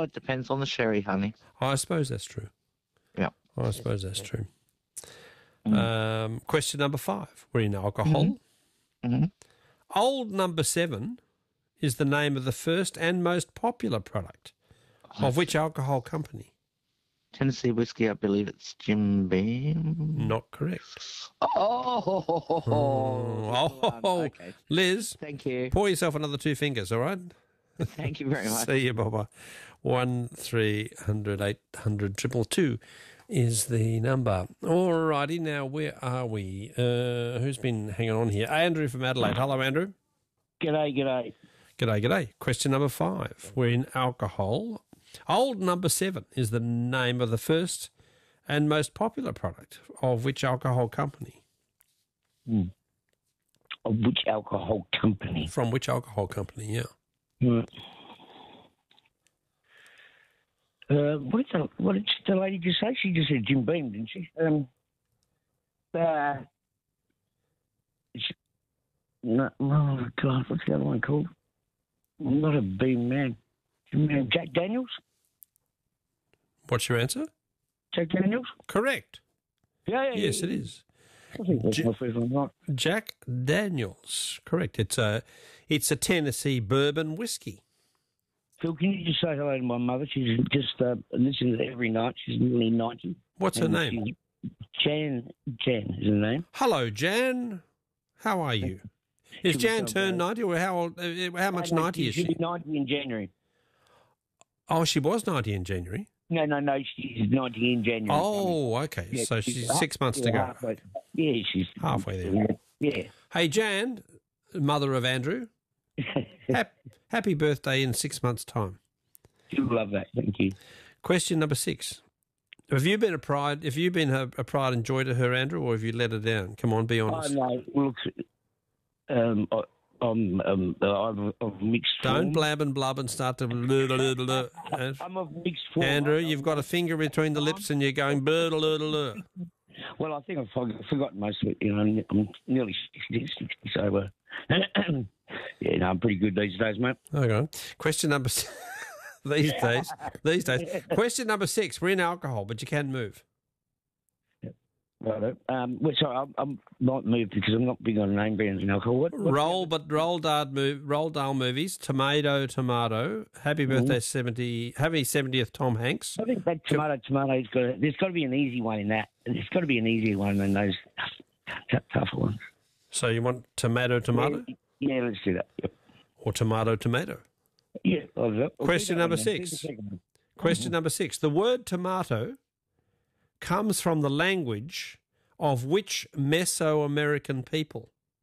it depends on the sherry, honey. I suppose that's true. Yeah. I suppose that's true. Question number 5. We're in alcohol. Mhm. Old Number 7 is the name of the first and most popular product of which alcohol company? Tennessee whiskey, I believe it's Jim Beam. Not correct. Okay. Liz, Thank you. pour yourself another 2 fingers, all right? Thank you very much. See you, Baba. 1300 800 222 is the number. All righty, now where are we? Who's been hanging on here? Andrew from Adelaide. Hello, Andrew. G'day. G'day. Question number 5. We're in alcohol. Old Number 7 is the name of the first and most popular product of which alcohol company? Of which alcohol company? From which alcohol company, yeah. What did the lady just say? She just said Jim Beam, didn't she? No, oh, God, what's the other one called? I'm not a Beam man. Jack Daniels? What's your answer? Jack Daniels? Correct. Yeah. Yes, it is. I think that's my first one, right? Jack Daniels. Correct. It's a Tennessee bourbon whiskey. Phil, can you just say hello to my mother? She's just listening to it every night. She's nearly 90. What's her name? Jan is her name. Hello, Jan. How are you? Is Jan turned 90 or how old? How much 90 is she? She'll be 90 in January. Oh, she was 90 in January? No, she's 90 in January. Oh, okay. Yeah, so she's 6 months to go. She's halfway there. Yeah. Hey, Jan, mother of Andrew, happy birthday in 6 months' time. She'll love that. Thank you. Question number 6. Have you been a pride? Have you been a pride and joy to her, Andrew, or have you let her down? Come on, be honest. No, look, I'm of mixed form. Don't blab and blub and start to blah, blah, blah, blah. I'm of mixed form. Andrew, you've got a finger between the lips and you're going blah, blah, blah, blah. Well, I think I've forgotten most of it. You know, I'm nearly 60, so I'm pretty good these days, mate. Okay. Question number these days. Question number 6. We're in alcohol, but you can move. Right. Sorry, I might move because I'm not big on name brands and alcohol. Roald Dahl movies. Tomato. Happy birthday, 70. Happy 70th, Tom Hanks. I think that tomato. There's got to be an easy one in that. There's got to be an easier one than those tougher ones. So you want tomato? Yeah, let's do that. Yep. Or tomato? Yeah. Question number 6. Question number 6. The word tomato comes from the language of which Mesoamerican people?